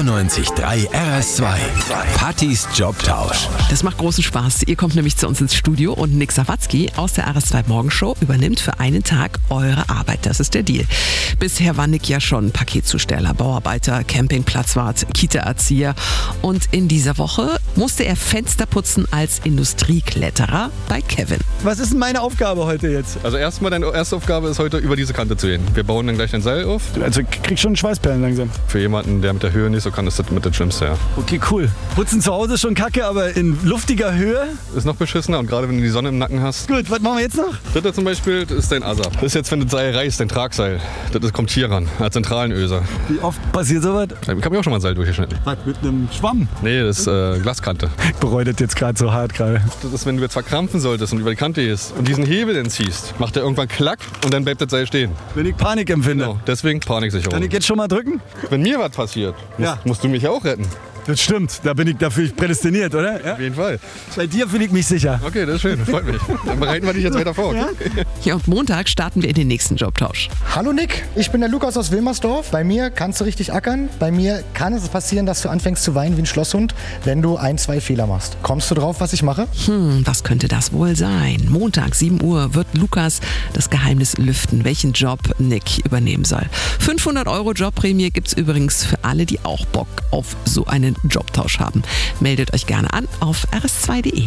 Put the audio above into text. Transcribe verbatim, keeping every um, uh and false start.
vierundneunzig Komma drei R S zwei. Pattis Jobtausch. Das macht großen Spaß. Ihr kommt nämlich zu uns ins Studio und Nick Sawatzki aus der R S zwei Morgenshow übernimmt für einen Tag eure Arbeit. Das ist der Deal. Bisher war Nick ja schon Paketzusteller, Bauarbeiter, Campingplatzwart, Kita-Erzieher und in dieser Woche musste er Fenster putzen als Industriekletterer bei Kevin. Was ist denn meine Aufgabe heute jetzt? Also erstmal, deine erste Aufgabe ist heute über diese Kante zu gehen. Wir bauen dann gleich ein Seil auf. Also ich krieg schon Schweißperlen langsam. Für jemanden, der mit der Höhe nicht so kann, ist das mit das Schlimmste, ja. Okay, cool. Putzen zu Hause ist schon kacke, aber in luftiger Höhe? Ist noch beschissener und gerade wenn du die Sonne im Nacken hast. Gut, was machen wir jetzt noch? Das da zum Beispiel, das ist dein Asa. Das ist jetzt, wenn das Seil reißt, dein Tragseil. Das kommt hier ran, als zentralen Öser. Wie oft passiert sowas? Ich habe mir auch schon mal ein Seil durchgeschnitten. Was, mit einem Schwamm? Nee, das ist äh, Glaskante. Ich bereue das jetzt gerade so hart gerade. Das ist, wenn du jetzt verkrampfen solltest und über die Kante gehst und diesen Hebel dann ziehst, macht der irgendwann Klack und dann bleibt das Seil stehen. Wenn ich Panik empfinde. Genau, deswegen Paniksicherung. Kann ich jetzt schon mal drücken? Wenn mir was passiert, musst, Ja. musst du mich ja auch retten. Das stimmt, da bin ich dafür prädestiniert, oder? Ja? Auf jeden Fall. Bei dir fühle ich mich sicher. Okay, das ist schön, freut mich. Dann bereiten wir dich jetzt weiter vor. Okay? Ja, und Montag starten wir in den nächsten Jobtausch. Hallo Nick, ich bin der Lukas aus Wilmersdorf. Bei mir kannst du richtig ackern. Bei mir kann es passieren, dass du anfängst zu weinen wie ein Schlosshund, wenn du ein, zwei Fehler machst. Kommst du drauf, was ich mache? Hm, was könnte das wohl sein? Montag, sieben Uhr, wird Lukas das Geheimnis lüften, welchen Job Nick übernehmen soll. fünfhundert Euro Jobprämie gibt's übrigens für alle, die auch Bock auf so einen Jobtausch haben. Meldet euch gerne an auf r s zwei punkt de.